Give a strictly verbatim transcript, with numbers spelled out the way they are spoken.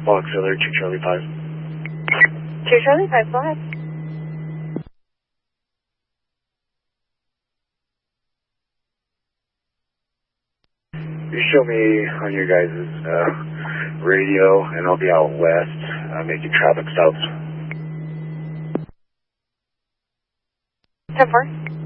Auxiliary two Charlie five. two Charlie five, go ahead. You show me on your guys' uh, radio, and I'll be out west uh, making traffic stops. ten four.